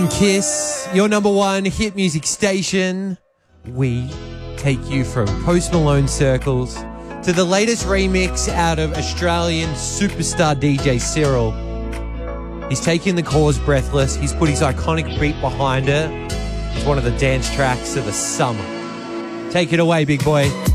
Kiss, your number one hit music station. We take you from Post Malone circles to the latest remix out of Australian superstar DJ Cyril. He's taking the Cause Breathless. He's put his iconic beat behind it. It's one of the dance tracks of the summer. Take it away, big boy.